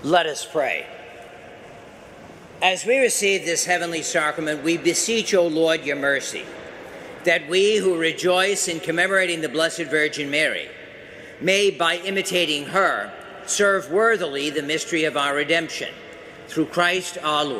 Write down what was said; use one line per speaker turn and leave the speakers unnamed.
Let us pray. As we receive this heavenly sacrament, we beseech, O Lord, your mercy, that we who rejoice in commemorating the Blessed Virgin Mary may, by imitating her, serve worthily the mystery of our redemption. Through Christ our Lord.